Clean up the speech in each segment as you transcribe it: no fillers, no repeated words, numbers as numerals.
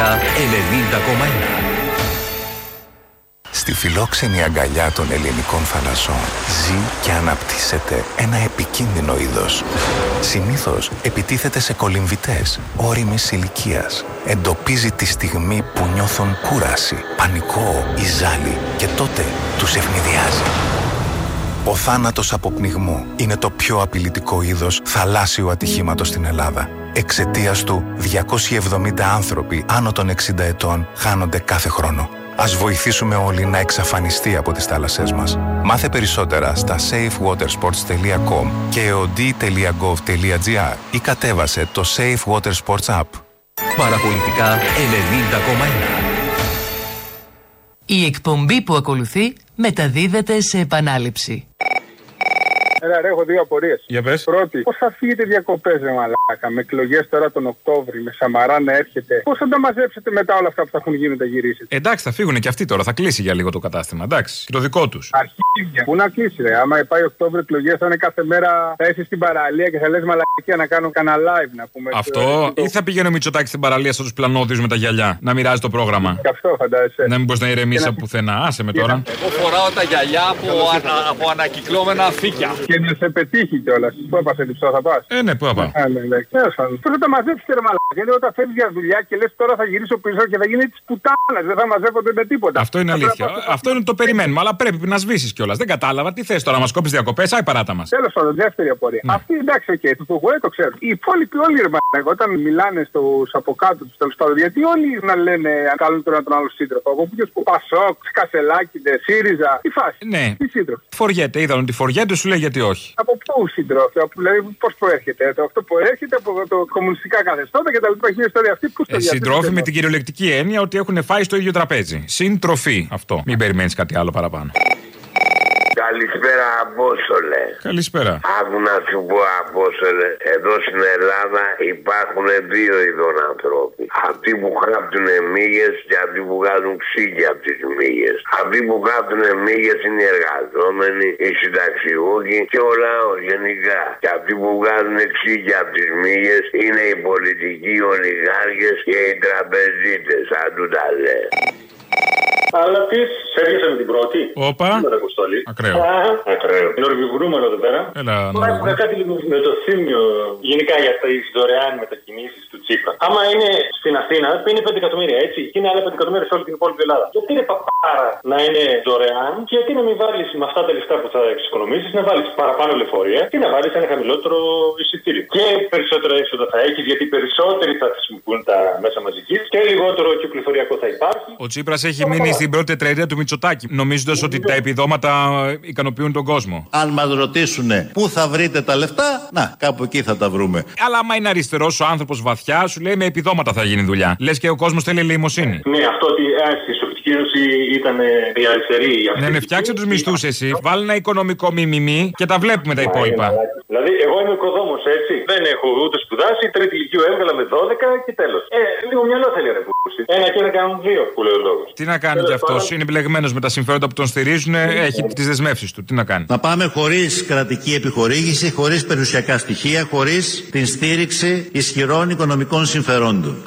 Παραπολιτικά 90,1. Στη φιλόξενη αγκαλιά των ελληνικών θαλασσών ζει και αναπτύσσεται ένα επικίνδυνο είδος. Συνήθως επιτίθεται σε κολυμβητές ώριμης ηλικίας. Εντοπίζει τη στιγμή που νιώθουν κούραση, πανικό ή ζάλι και τότε τους ευνηδιάζει. Ο θάνατος από πνιγμό είναι το πιο απειλητικό είδος θαλάσσιου ατυχήματος στην Ελλάδα. Εξαιτίας του, 270 άνθρωποι άνω των 60 ετών χάνονται κάθε χρόνο. Ας βοηθήσουμε όλοι να εξαφανιστεί από τις θάλασσές μας. Μάθε περισσότερα στα safewatersports.com και od.gov.gr ή κατέβασε το Safe Water Sports App. Παραπολιτικά 90,1. Η εκπομπή που ακολουθεί μεταδίδεται σε επανάληψη. Ρε, έχω δύο απορίες. Για πες. Πρώτη, πώς θα φύγετε διακοπές, ρε μαλάκα, με εκλογές τώρα τον Οκτώβρη, με Σαμαρά να έρχεται. Πώς θα τα μαζέψετε μετά όλα αυτά που θα έχουν γίνει τα γυρίσετε. Εντάξει, θα φύγουν και αυτοί τώρα, θα κλείσει για λίγο το κατάστημα. Εντάξει, και το δικό τους. Αρχίδια. Πού να κλείσει, ρε. Άμα πάει Οκτώβρη εκλογές, θα είναι κάθε μέρα θα είσαι στην παραλία και θα λες μαλακία να κάνω κανένα live να πούμε. Αυτό, ή θα πηγαίνει ο Μητσοτάκης στην παραλία στους πλανόδιους με τα γυαλιά, να μοιράζει το πρόγραμμα. Και αυτό φαντάζεσαι. Να μην μπορεί να ηρεμήσει από πουθενά, άσε με τώρα. Εγώ φοράω τα γυαλιά από ανακυκλώμενα φύκια. Και να σε πετύχει κιόλας. Πού έπασε λιψό, θα πας. Ναι, πού θα πάω. Πώς θα τα μαζέψετε, ρε μαλάκα. Γιατί όταν φεύγεις για δουλειά και λες τώρα θα γυρίσω πίσω και θα γίνει της πουτάνας. Δεν θα μαζεύονται με τίποτα. Αυτό είναι αλήθεια. Αυτό είναι το περιμένουμε. Αλλά πρέπει να σβήσεις κιόλας. Δεν κατάλαβα. Τι θες τώρα, μας κόψεις διακοπές, άι παράτα μας. Τέλος πάντων, δεύτερη απορία. Αυτή εντάξει, οκ, του Χουέ το ξέρω. Οι υπόλοιποι όλοι, ρε μαλάκα, όταν μιλάνε στους από κάτω τους τέλος πάντων, γιατί όλοι να λένε αν καλούν τον ένα τον άλλο σύντροφο. Από ποιος που Πασόκ, Κασελάκηδες, ΣΥΡΙΖΑ. Τι φάση. Ναι. Τι σύντροφο. Φοριέται, είδαν ότι φοριέται, σου λέει γιατί όχι. Από πού συντρόφια, δηλαδή πώς προέρχεται. Αυτό προέρχεται από το κομμουνιστικά καθεστώτα και τα λοιπά. Έχει ιστορία αυτή. Πού στο συντρόφοι με την κυριολεκτική έννοια ότι έχουν φάει στο ίδιο τραπέζι. Συντροφή. Αυτό. Μην περιμένεις κάτι άλλο παραπάνω. Καλησπέρα, Απόστολε. Καλησπέρα. Άκου να σου πω, Απόστολε, εδώ στην Ελλάδα υπάρχουν δύο ειδών ανθρώποι. Αυτοί που γράφτουν μύγες και αυτοί που βγάζουν ξύλια από τις μύγες. Αυτοί που γράφτουν μύγες είναι οι εργαζόμενοι, οι συνταξιούχοι και ο λαός γενικά. Και αυτοί που βγάζουν ξύλια από τις μύγες είναι οι πολιτικοί ολιγάρχες και οι τραπεζίτες. Αν του τα λέει. Αλλά τι, σέβιασε με την πρώτη. Όπα. Ακραίο. Ακραίο. Νορβηγουρούμενο εδώ πέρα. Έλα, έχουμε κάτι λίγο με το θύμιο γενικά για τις δωρεάν μετακινήσεις του Τσίπρα. Άμα είναι στην Αθήνα, είναι 5 εκατομμύρια έτσι. Και είναι άλλα 5 εκατομμύρια σε όλη την υπόλοιπη Ελλάδα. Γιατί είναι παπάρα να είναι δωρεάν και γιατί να μην βάλεις με αυτά τα λεφτά που θα εξοικονομήσεις, να βάλεις παραπάνω λεωφορεία και να βάλεις ένα χαμηλότερο εισιτήριο. Και περισσότερα έσοδα θα έχεις γιατί περισσότεροι θα χρησιμοποιούν τα μέσα μαζικής και λιγότερο κυκλοφοριακό θα υπάρχει. Ο Τσίπρας έχει μείνει στην πρώτη τετραετία του Μητσοτάκη, νομίζοντας ότι τα επιδόματα ικανοποιούν τον κόσμο. Αν μας ρωτήσουν πού θα βρείτε τα λεφτά, να, κάπου εκεί θα τα βρούμε. Αλλά άμα είναι αριστερός ο άνθρωπος βαθιά, σου λέει με επιδόματα θα γίνει δουλειά. Λες και ο κόσμος θέλει ελεημοσύνη. Ναι, αυτό ότι στη Σοβιετική Ένωση ήταν η αριστερή. Ναι, φτιάξε τους μισθούς εσύ, βάλει ένα οικονομικό μιμιμή και τα βλέπουμε τα υπόλοιπα. Δηλαδή, εγώ είμαι οικοδόμος, έτσι. Δεν έχω ούτε σπουδάσει, τρίτη ηλικίου έβγαλα με 12 και τέλος. Λίγο μυαλό θέλει ρε πούση. Ένα και ένα κάνουν δύο, που λέει ο λόγος. Τι να κάνει κι αυτός, είναι επιλεγμένος με τα συμφέροντα που τον στηρίζουν, έχει τις δεσμεύσεις του. Τι να κάνει. Να πάμε χωρίς κρατική επιχορήγηση, χωρίς περιουσιακά στοιχεία, χωρίς την στήριξη ισχυρών οικονομικών συμφερόντων.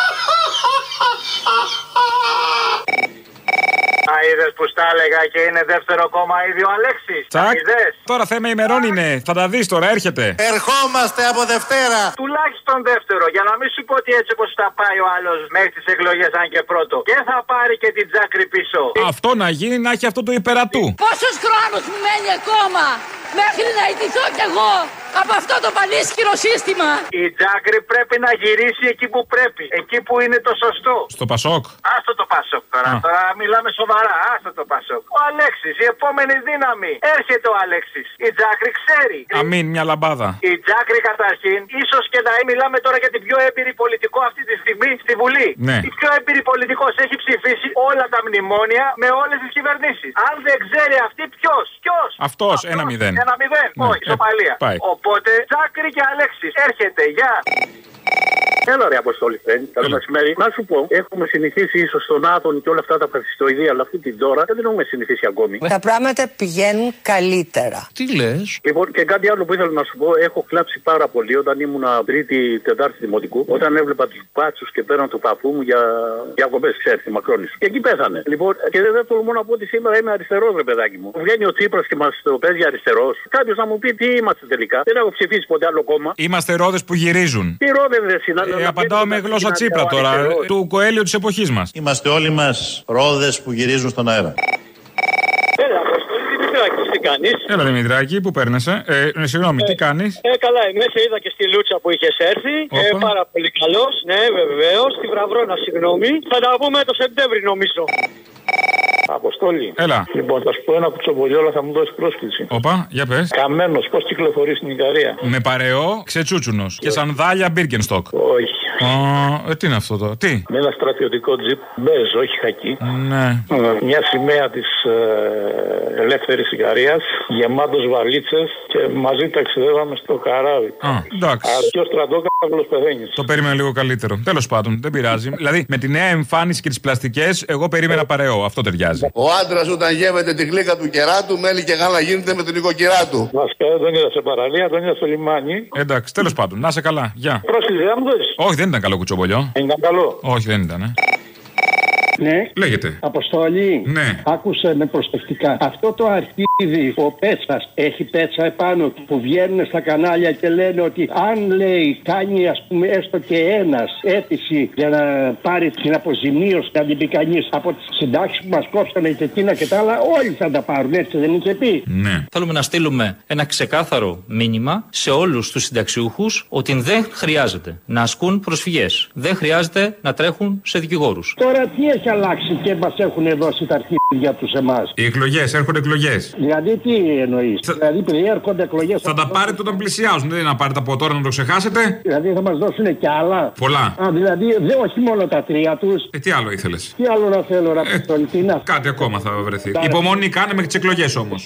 Είδες που στα έλεγα και είναι δεύτερο κόμμα ήδη ο Αλέξης. Τσακ. Τώρα θέμα ημερών είναι. Θα τα δεις τώρα, έρχεται. Ερχόμαστε από Δευτέρα. Τουλάχιστον δεύτερο, για να μην σου πω ότι έτσι όπως θα πάει ο άλλος μέχρι τις εκλογές, αν και πρώτο. Και θα πάρει και την Τζάκρη πίσω. Αυτό να γίνει, να έχει αυτό το υπερατού. Πόσος χρόνος μου μένει ακόμα μέχρι να ιτηθώ κι εγώ από αυτό το πανίσχυρο σύστημα. Η Τζάκρη πρέπει να γυρίσει εκεί που πρέπει. Εκεί που είναι το σωστό. Στο Πασόκ. Άστο το Πασόκ τώρα. Τώρα μιλάμε σοβαρά. Άστο το Πασόκ. Ο Αλέξης, η επόμενη δύναμη. Έρχεται ο Αλέξης. Η Τζάκρη ξέρει. Αμήν, μια λαμπάδα. Η Τζάκρη καταρχήν, ίσως και να μιλάμε τώρα για την πιο έμπειρη πολιτικό αυτή τη στιγμή στη Βουλή. Ναι. Η πιο έμπειρη πολιτικός έχει ψηφίσει όλα τα μνημόνια με όλες τις κυβερνήσεις. Αν δεν ξέρει αυτή, ποιος. Αυτός, 1-0. 1-0. Όχι, ισοπαλία. Οπότε, Τζάκρη και Αλέξης, έρχεται, γεια. Έλα ρε Αποστόλη, καλό μεσημέρι. Να σου πω, έχουμε συνηθίσει ίσως στον Άδων και όλα αυτά τα φασιστοειδεία, αλλά αυτή την τώρα δεν έχουμε συνηθίσει ακόμη. Τα πράγματα πηγαίνουν καλύτερα. Τι λες? Λοιπόν, και κάτι άλλο που ήθελα να σου πω, έχω κλάψει πάρα πολύ όταν ήμουν τρίτη-τετάρτη δημοτικού, όταν έβλεπα τους μπάτσους και πέραν του παππού μου για διακοπές, ξέρεις, τη Μακρόνησο. Και εκεί πέθανε. Λοιπόν, και δεν τολμώ να πω ότι σήμερα είμαι αριστερός, ρε παιδάκι μου. Βγαίνει ο Τσίπρας και μας το παίζει αριστερός. Κάποιος να μου πει τι είμαστε τελικά. Δεν έχω ψηφίσει ποτέ άλλο κόμμα. Είμαστε ρόδες που γυρίζουν. Τι ρόδες δεν συνάδελφοι. Απαντάω με γλώσσα Τσίπρα τώρα, του Κοέλιο της εποχής μας. Είμαστε όλοι μας ρόδες που γυρίζουν στον αέρα. Έλα, Αποστόλη, Δημητράκη, τι κάνεις? Έλα, Δημητράκη, πού παίρνεσαι? Συγγνώμη, τι κάνεις? Καλά, είμαι. Σε είδα και στη Λούτσα που είχες έρθει. Πάρα πολύ καλός. Ναι, βεβαίως. Στη Βραβρώνα, συγγνώμη. Θα τα πούμε το Σεπτέμβρη, νομίζω. Αποστόλη. Έλα. Λοιπόν, θα σου πω ένα κουτσομπολιόλα, θα μου δώσει πρόσκληση. Όπα, για πες. Καμένος, πώς κυκλοφορεί στην Ικαρία? Με παρεό, ξετσούτσουνος. Και σανδάλια Birkenstock. Όχι. Τι είναι αυτό τώρα, τι? Με ένα στρατιωτικό τζιπ, μπέζ, όχι χακί. Ναι. Μια σημαία της ελεύθερης Ικαρίας, γεμάτος βαλίτσες και μαζί ταξιδεύαμε στο καράβι. Εντάξει. Αρκεί ο στρατόκαυλος πεθαίνεις. Το περίμενα λίγο καλύτερο. Τέλος πάντων, δεν πειράζει. Δηλαδή, με τη νέα εμφάνιση και τις πλαστικές, εγώ περίμενα παρεό. Αυτό ταιριάζει. Ο άντρας όταν γεύεται τη γλύκα του κεράτου, μέλι και γάλα γίνεται με την οικοκυρά του. Βασικά δεν τον είδα σε παραλία, τον είδα στο λιμάνι. Εντάξει, τέλος πάντων, να είσαι καλά. Γεια. Πρόσκληση, δεν μου δώσεις? Όχι, δεν ήταν καλό κουτσομπολιό. Ήταν καλό. Όχι, δεν ήταν. Ναι. Λέγεται. Αποστολή. Ναι. Άκουσε με προσεκτικά. Αυτό το αρχίδι, ο Πέτσας, έχει πέτσα επάνω του που βγαίνουν στα κανάλια και λένε ότι αν λέει κάνει ας πούμε έστω και ένας αίτηση για να πάρει την αποζημίωση να την πει κανείς από τις συντάξεις που μας κόψανε και εκείνα και τα άλλα, όλοι θα τα πάρουν, έτσι δεν είχε πει? Ναι. Θέλουμε να στείλουμε ένα ξεκάθαρο μήνυμα σε όλους τους συνταξιούχους ότι δεν χρειάζεται να ασκούν προσφυγές. Δεν χρειάζεται να τρέχουν σε δικηγόρους. Τώρα τι έχει αλλάξει και μας έχουν δώσει τα αρχίδια τους εμάς? Οι εκλογές, έρχονται εκλογές. Δηλαδή τι εννοείς? Δηλαδή επειδή έρχονται εκλογές. Θα τα πάρετε όταν πλησιάζουν. Δεν είναι να πάρετε από τώρα να το ξεχάσετε. Δηλαδή θα μας δώσουν και άλλα. Πολλά. Δηλαδή όχι μόνο τα τρία τους. Τι άλλο ήθελες? Τι άλλο να θέλω, κάτι ακόμα θα βρεθεί. Υπομονή κάνε μέχρι τις εκλογές όμως.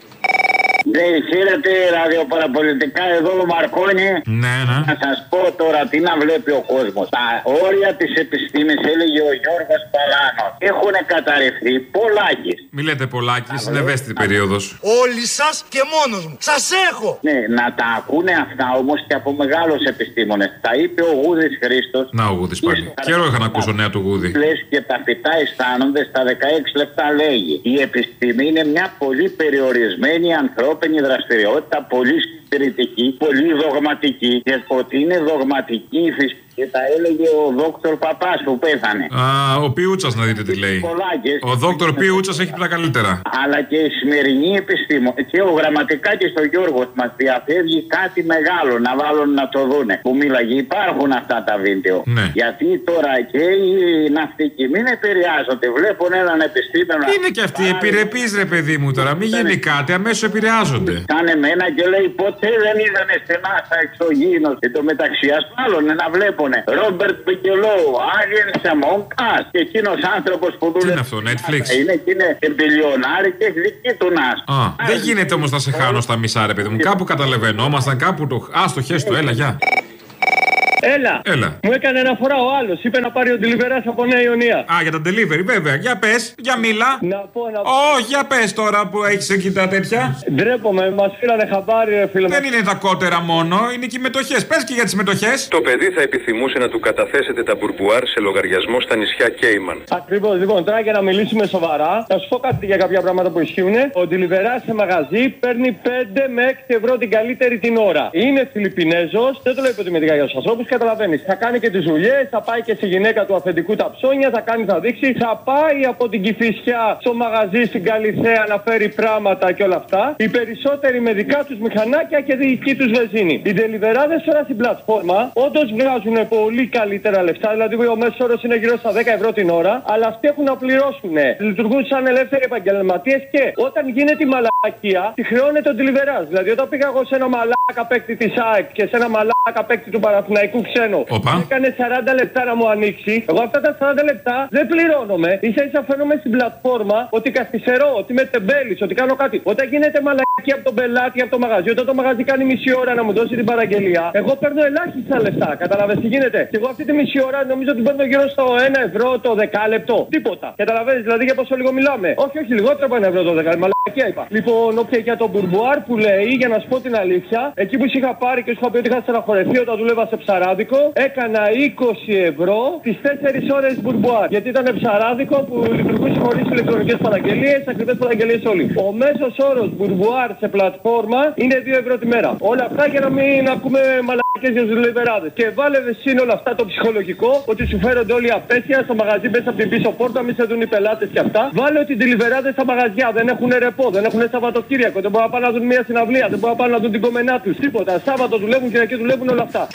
Ναι, χαίρετε ραδιοπαραπολιτικά, εδώ ο Μαρκόνι. Ναι. Να σας πω τώρα τι να βλέπει ο κόσμος. Τα όρια της επιστήμης, έλεγε ο Γιώργος Παλάνος, έχουν καταρρευθεί. Πολάκης. Μη λέτε Πολάκης, είναι ευαίσθητη περίοδος. Όλοι σας και μόνος μου. Σας έχω. Ναι, να τα ακούνε αυτά όμως και από μεγάλους επιστήμονες. Τα είπε ο Γούδης Χρήστος. Να ο Γούδης πάλι. Καιρό είχα να ακούσω νέα του Γούδη. Και τα φυτά αισθάνονται στα 16 λεπτά, λέγει. Η επιστήμη είναι μια πολύ περιορισμένη ανθρώπινη δραστηριότητα, πολύ συντηρητική, πολύ δογματική. Και ότι είναι δογματική η φυσική. Και τα έλεγε ο Δόκτωρ Παπάς που πέθανε. Ο Πιούτσας να δείτε τι λέει. Ο Δόκτωρ Πιούτσας έχει τα καλύτερα. Αλλά και η σημερινή επιστήμη και ο Γραμματικάκης στο Γιώργο μας διαφεύγει κάτι μεγάλο να βάλουν να το δούνε. Που μίλαγε, υπάρχουν αυτά τα βίντεο. Ναι. Γιατί τώρα και οι ναυτικοί μην επηρεάζονται. Βλέπουν έναν επιστήμονα. Είναι και αυτοί επιρρεπείς ρε παιδί μου τώρα. Μην γίνει κάτι, αμέσως επηρεάζονται. Κάνε μένα και λέει ποτέ δεν είδανε στενά στα εξωγήινος. Και το μεταξύ ασφάλων να βλέπουν. Ρόμπερτ Μπικελόου, Άγιενς Among Us. Και εκείνος άνθρωπος που δούλευε. Τι είναι αυτό, Netflix? Είναι μπιλιονάρη και έχει δική του νας. Δεν γίνεται όμως να σε χάνω στα μισά, ρε παιδί μου. Κάπου καταλαβαίνόμασταν, κάπου το. Το χέστο, έλα, γεια. Έλα. Μου έκανε αναφορά ο άλλος. Είπε να πάρει ο delivery από Νέα Ιωνία. Για τα delivery, βέβαια. Για πες, για μίλα. Να πω. Όχι, για πες τώρα που έχεις εκεί τα τέτοια. Ντρέπομαι, μας φύλανε χαμπάρι, ρε φίλε. Δεν είναι τα κότερα μόνο, είναι και οι μετοχές. Πες και για τις μετοχές. Το παιδί θα επιθυμούσε να του καταθέσετε τα μπουρμπουάρ σε λογαριασμό στα νησιά Κέιμαν. Ακριβώς, λοιπόν, τώρα για να μιλήσουμε σοβαρά, θα σου πω κάτι για κάποια πράγματα που ισχύουν. Ο delivery σε μαγαζί παίρνει 5 με 6 ευρώ την καλύτερη την ώρα. Είναι Φιλιππινέζος, δεν το λέω υποτιμητικά για τους ανθρώπους. Καταλαβαίνεις. Θα κάνει και τις δουλειές, θα πάει και στη γυναίκα του αφεντικού τα ψώνια, θα κάνει, θα δείξει. Θα πάει από την Κηφισιά στο μαγαζί στην Καλιθέα να φέρει πράγματα και όλα αυτά. Οι περισσότεροι με δικά τους μηχανάκια και δική τους βενζίνη. Οι τελιβεράδες τώρα στην πλατφόρμα όντως βγάζουν πολύ καλύτερα λεφτά. Δηλαδή ο μέσος όρος είναι γύρω στα 10 ευρώ την ώρα, αλλά αυτοί έχουν να πληρώσουν. Λειτουργούν σαν ελεύθεροι επαγγελματίες και όταν γίνεται η μαλακία, τη χρεώνεται τον τελιβεράζ. Δηλαδή όταν πήγα εγώ σε ένα μαλάκα παίκτη της ΑΕΚ και σε ένα μαλάκα παίκτη του Παναθηναϊκού ξένο. Έκανε 40 λεπτά να μου ανοίξει. Εγώ αυτά τα 40 λεπτά δεν πληρώνομαι. Ίσα ίσα φαίνομαι στην πλατφόρμα ότι καθυστερώ, ότι είμαι τεμπέλης, ότι κάνω κάτι. Όταν γίνεται μαλακία και από τον πελάτη, από το μαγαζί. Όταν το μαγαζί κάνει μισή ώρα να μου δώσει την παραγγελία, εγώ παίρνω ελάχιστα λεφτά. Καταλαβαίνεις τι γίνεται. Και εγώ αυτή τη μισή ώρα νομίζω ότι παίρνω γύρω στο 1 ευρώ το δεκάλεπτο. Τίποτα. Καταλαβαίνεις δηλαδή για πόσο λίγο μιλάμε. Όχι, λιγότερο από 1 ευρώ το δεκάλεπτο. Μαλακία είπα. Λοιπόν, όποια για τον μπουρμπουάρ που λέει, για να σου πω την αλήθεια, εκεί που είχα πάρει και σου είχα πει ότι είχα στεναχωρεθεί όταν δούλευα σε ψαράδικο, έκανα 20 ευρώ τις 4 ώρες μπουρμπουάρ. Γιατί ήταν ψαράδικο που λειτουργούσε χωρίς ηλεκτρονικές παραγγελίες, ακριβές παραγγελίες όλοι. Ο μέσος όρος μπουρμπουάρ σε πλατφόρμα είναι 2 ευρώ τη μέρα. Όλα αυτά για να μην ακούμε μαλακές για τους λιβεράδες. Και βάλε σύνολα αυτά το ψυχολογικό, ότι σου φέρονται όλοι απέσια στο μαγαζί, μπες από την πίσω πόρτα, μη σε δουν οι πελάτες και αυτά. Βάλε ότι οι λιβεράδες στα μαγαζιά δεν έχουν ρεπό, δεν έχουν Σαββατοκύριακο, δεν μπορούν να πάνε να δουν μια συναυλία, δεν μπορούν να πάνε να δουν την κομμενά τους. Τίποτα. Σάββατο δουλεύουν, Κυριακή δουλεύουν, όλα αυτά.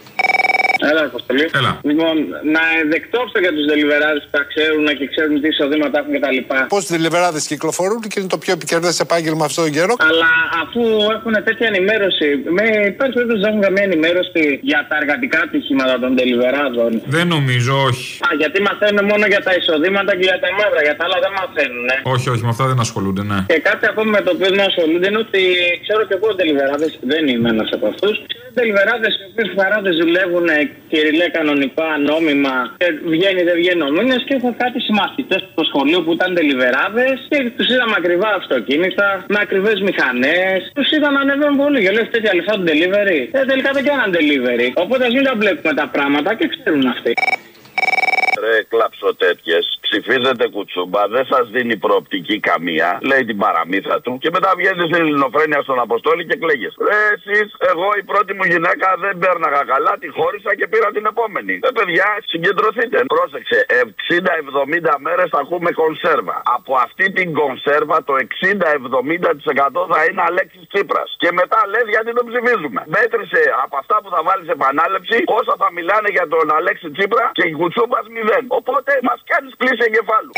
Έλα, Αποστολή. Λοιπόν, να δεκτόψω για τους δελιβεράδες που τα ξέρουν και ξέρουν τι εισοδήματα έχουν κτλ. Πώς οι δελιβεράδες κυκλοφορούν και είναι το πιο επικερδές επάγγελμα αυτόν τον καιρό. Αλλά αφού έχουν τέτοια ενημέρωση, υπάρχει περίπτωση να έχουν καμία ενημέρωση για τα εργατικά ατυχήματα των δελιβεράδων? Δεν νομίζω, όχι. Γιατί μαθαίνουν μόνο για τα εισοδήματα και για τα μαύρα, για τα άλλα δεν μαθαίνουν. Όχι, με αυτά δεν ασχολούνται, ναι. Και κάτι ακόμα με το οποίο δεν ασχολούνται είναι ότι ξέρω και εγώ δελιβεράδες, δεν είμαι ένας από αυτούς. Ξέρω δελιβεράδες οι οποίοι χαράδες δουλεύουν κυριλέ κανονικά, νόμιμα, και βγαίνει δεν βγαίνει ο μήνες και έχω κάτι συμμαθητές στο σχολείο που ήταν τελιβεράδες και τους είδαμε ακριβά αυτοκίνητα, με ακριβές μηχανές. Τους είδαμε να ανεβαίνουν πολύ και λέω τέτοια λεφτά του delivery. Τελικά δεν κάναν delivery. Οπότε ας μην τα βλέπουμε τα πράγματα και ξέρουν αυτοί. Ρε κλαψοτέτιες, ψηφίζετε κουτσούμπα, δεν σας δίνει προοπτική καμία, λέει την παραμύθα του και μετά βγαίνει στην Ελληνοφρένεια στον Αποστόλη και κλαίγες. Ρε εσείς, εγώ η πρώτη μου γυναίκα δεν πέρναγα καλά, τη χώρισα και πήρα την επόμενη. Παιδιά, συγκεντρωθείτε. Πρόσεξε, 60-70 μέρες θα έχουμε κονσέρβα. Από αυτή την κονσέρβα το 60-70% θα είναι Αλέξης Τσίπρας. Και μετά λες γιατί τον ψηφίζουμε. Μέτρησε από αυτά που θα βάλεις επανάληψη, όσα θα μιλάνε για τον Αλέξη Τσίπρα και η κουτσούμπας 0. Οπότε μας κάνεις κλίση εγκεφάλου.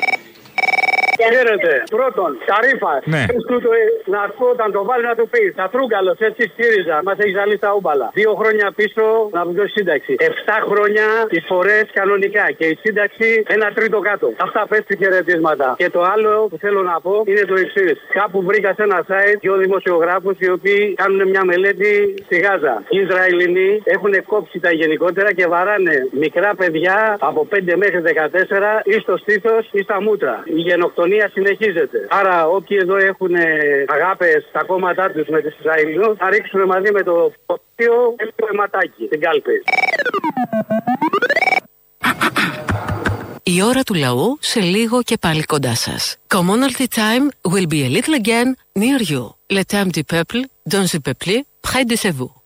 Χαίρετε. Πρώτον, Καρύφας. Ναι. Να πω όταν το βάλει να του πει. Θα Τρούγκαλος, έτσι ΣΥΡΙΖΑ. Μας έχει ζαλίσει τα ούμπαλα. 2 χρόνια πίσω να μου δώσει σύνταξη. 7 χρόνια τις φορές κανονικά. Και η σύνταξη 1/3 κάτω. Αυτά πες του χαιρετίσματα. Και το άλλο που θέλω να πω είναι το εξής. Κάπου βρήκα σε ένα site 2 δημοσιογράφους οι οποίοι κάνουν μια μελέτη στη Γάζα. Οι Ισραηλινοί έχουν κόψει τα γενικότερα και βαράνε μικρά παιδιά από 5 μέχρι 14 ή στο στήθος ή στα μούτρα. Η γενοκτονία συνεχίζεται. Άρα όποιοι εδώ έχουν αγάπες στα κόμματά τους με τους Ισραηλινούς θα ρίξουμε μαζί με το ποπτίο το αιματάκι στην κάλπη. Η ώρα του λαού σε λίγο και πάλι κοντά σας. Commonalty time will be a little again near you. Le temps du peuple, dans le peuple, près de vous.